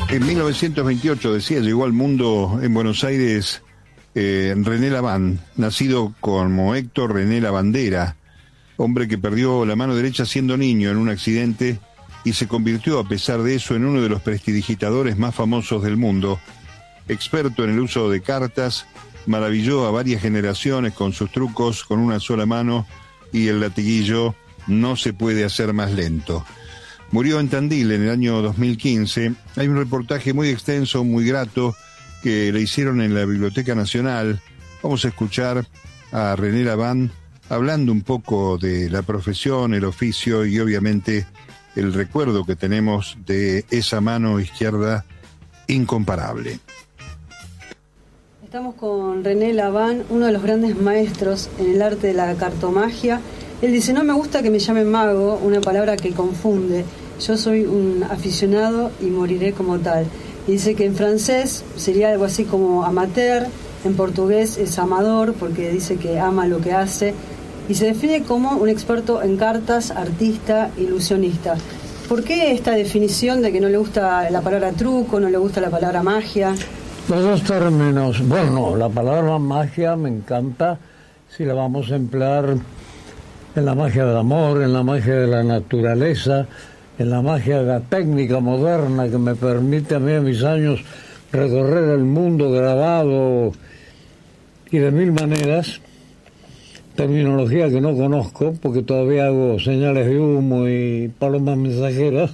En 1928, decía, llegó al mundo en Buenos Aires René Laván, nacido como Héctor René Lavandera, hombre que perdió la mano derecha siendo niño en un accidente y se convirtió, a pesar de eso, en uno de los prestidigitadores más famosos del mundo. Experto en el uso de cartas, maravilló a varias generaciones con sus trucos con una sola mano y el latiguillo no se puede hacer más lento. Murió en Tandil en el año 2015. Hay un reportaje muy extenso, muy grato, que le hicieron en la Biblioteca Nacional. Vamos a escuchar a René Laván hablando un poco de la profesión, el oficio y obviamente el recuerdo que tenemos de esa mano izquierda incomparable. Estamos con René Laván, uno de los grandes maestros en el arte de la cartomagia. Él dice: no me gusta que me llamen mago, una palabra que confunde. Yo soy un aficionado y moriré como tal. Y dice que en francés sería algo así como amateur, en portugués es amador, porque dice que ama lo que hace, y se define como un experto en cartas, artista, ilusionista. ¿Por qué esta definición de que no le gusta la palabra truco, no le gusta la palabra magia? Los dos términos. Bueno, la palabra magia me encanta si la vamos a emplear en la magia del amor, en la magia de la naturaleza, en la magia de la técnica moderna que me permite a mí a mis años recorrer el mundo grabado y de mil maneras, terminología que no conozco porque todavía hago señales de humo y palomas mensajeras.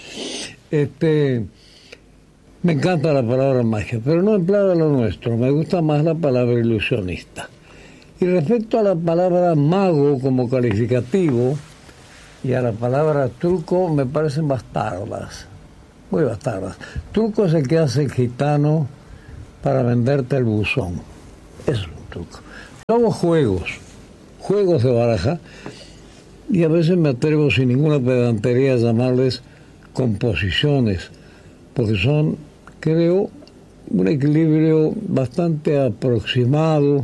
Me encanta la palabra magia, pero no empleada lo nuestro, me gusta más la palabra ilusionista. Y respecto a la palabra mago como calificativo y a la palabra truco, me parecen bastardas, muy bastardas. Truco es el que hace el gitano para venderte el buzón, eso es un truco. Yo hago juegos de baraja, y a veces me atrevo sin ninguna pedantería a llamarles composiciones, porque son, creo, un equilibrio bastante aproximado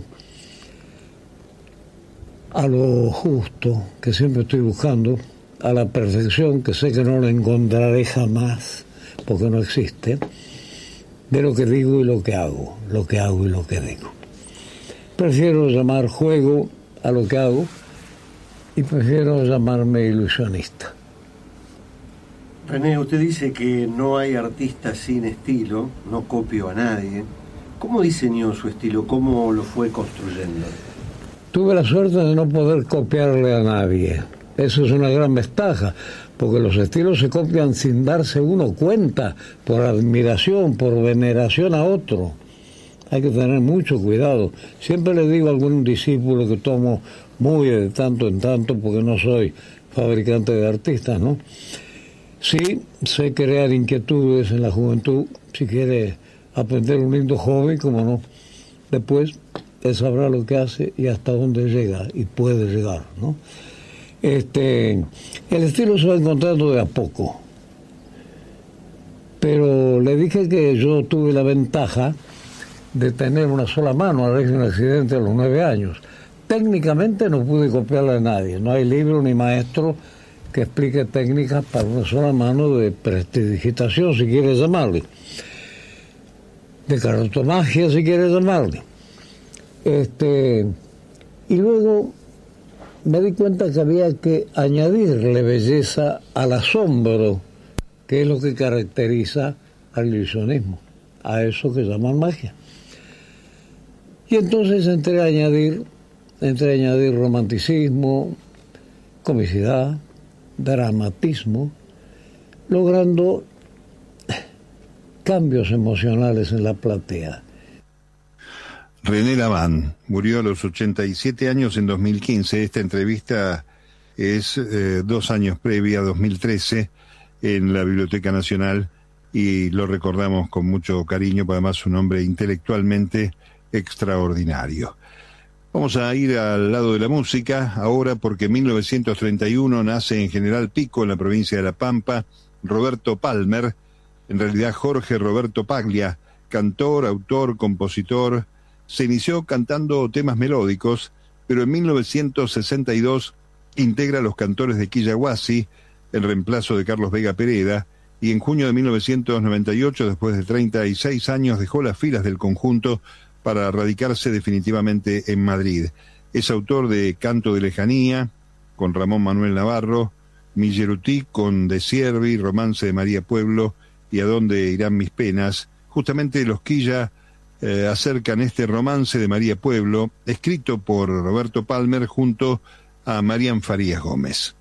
a lo justo, que siempre estoy buscando, a la perfección, que sé que no la encontraré jamás, porque no existe, de lo que digo y lo que hago y lo que digo. Prefiero llamar juego a lo que hago y prefiero llamarme ilusionista. René, usted dice que no hay artista sin estilo, no copio a nadie. ¿Cómo diseñó su estilo? ¿Cómo lo fue construyendo? Tuve la suerte de no poder copiarle a nadie. Eso es una gran ventaja, porque los estilos se copian sin darse uno cuenta, por admiración, por veneración a otro. Hay que tener mucho cuidado. Siempre le digo a algún discípulo que tomo muy de tanto en tanto, porque no soy fabricante de artistas, ¿no? Sí, sé crear inquietudes en la juventud, si quiere aprender un lindo hobby, como no. Después, él sabrá lo que hace y hasta dónde llega, y puede llegar, ¿no? El estilo se va encontrando de a poco. Pero le dije que yo tuve la ventaja de tener una sola mano a raíz de un accidente a los 9 años. Técnicamente no pude copiarle a nadie. No hay libro ni maestro que explique técnicas para una sola mano de prestidigitación, si quieres llamarle. De cartomagia, si quieres llamarle. Y luego me di cuenta que había que añadirle belleza al asombro, que es lo que caracteriza al ilusionismo, a eso que llaman magia. Y entonces entré a añadir romanticismo, comicidad, dramatismo, logrando cambios emocionales en la platea. René Laván murió a los 87 años en 2015. Esta entrevista es 2 años previa, 2013, en la Biblioteca Nacional, y lo recordamos con mucho cariño, porque además es un hombre intelectualmente extraordinario. Vamos a ir al lado de la música ahora, porque en 1931 nace en General Pico, en la provincia de La Pampa, Roberto Palmer, en realidad Jorge Roberto Paglia, cantor, autor, compositor. Se inició cantando temas melódicos, pero en 1962 integra Los Cantores de Quillahuasi, en reemplazo de Carlos Vega Pereda, y en junio de 1998, después de 36 años, dejó las filas del conjunto para radicarse definitivamente en Madrid. Es autor de Canto de Lejanía, con Ramón Manuel Navarro, Millerutí con De Siervi, Romance de María Pueblo y A dónde irán mis penas. Justamente los Quilla acercan este Romance de María Pueblo, escrito por Roberto Palmer junto a Marian Farías Gómez.